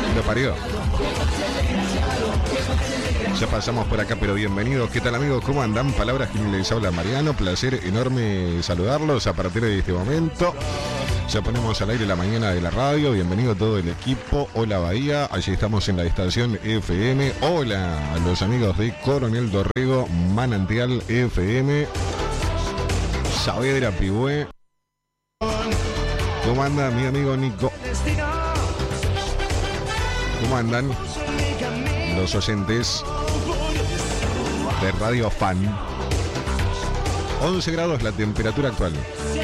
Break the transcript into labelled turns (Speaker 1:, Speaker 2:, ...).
Speaker 1: Lo parió. Ya pasamos por acá, pero bienvenidos. ¿Qué tal, amigos? ¿Cómo andan? Palabras que les habla Mariano. Placer enorme saludarlos a partir de este momento. Ya ponemos al aire la mañana de la radio. Bienvenido todo el equipo. Hola Bahía. Allí estamos en la estación FM. Hola a los amigos de Coronel Dorrego, Manantial FM, Saavedra, Pigüé. ¿Cómo anda mi amigo Nico? ¿Cómo andan los oyentes de Radio Fan? 11 grados la temperatura actual.